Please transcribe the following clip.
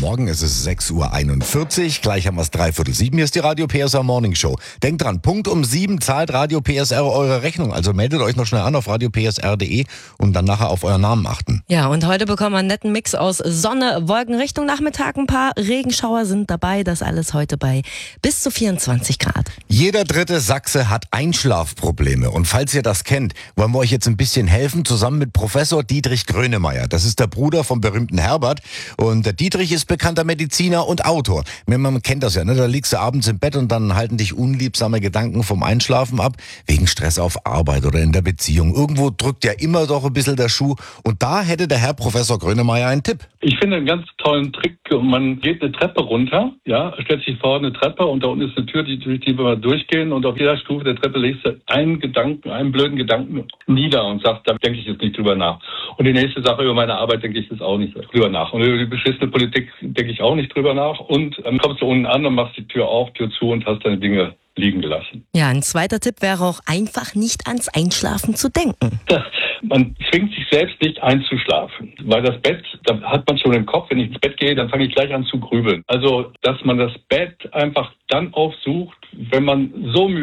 Morgen, es ist 6:41 Uhr, gleich haben wir es 6:45. Hier ist die Radio PSR Morning Show. Denkt dran, Punkt um 7 zahlt Radio PSR eure Rechnung. Also meldet euch noch schnell an auf radiopsr.de und dann nachher auf euren Namen achten. Ja, und heute bekommen wir einen netten Mix aus Sonne, Wolken, Richtung Nachmittag. Ein paar Regenschauer sind dabei. Das alles heute bei bis zu 24 Grad. Jeder dritte Sachse hat Einschlafprobleme. Und falls ihr das kennt, wollen wir euch jetzt ein bisschen helfen, zusammen mit Professor Dietrich Grönemeyer. Das ist der Bruder vom berühmten Herbert. Und der Dietrich ist bekannter Mediziner und Autor. Man kennt das ja, ne? Da liegst du abends im Bett und dann halten dich unliebsame Gedanken vom Einschlafen ab, wegen Stress auf Arbeit oder in der Beziehung. Irgendwo drückt ja immer doch ein bisschen der Schuh. Und da hätte der Herr Professor Grönemeyer einen Tipp. Ich finde einen ganz tollen Trick. Man geht eine Treppe runter, ja, stellt sich vor eine Treppe und da unten ist eine Tür, durch die wir durchgehen und auf jeder Stufe der Treppe legst du einen blöden Gedanken nieder und sagst, da denke ich jetzt nicht drüber nach. Und die nächste Sache über meine Arbeit denke ich jetzt auch nicht drüber nach. Und über die beschissene Politik denke ich auch nicht drüber nach. Und dann kommst du unten an und machst die Tür auf, Tür zu und hast deine Dinge liegen gelassen. Ja, ein zweiter Tipp wäre auch einfach nicht ans Einschlafen zu denken. Man zwingt sich selbst nicht einzuschlafen, weil das Bett, da hat man schon im Kopf, wenn ich ins Bett gehe, dann fange ich gleich an zu grübeln. Also, dass man das Bett einfach dann aufsucht, wenn man so müde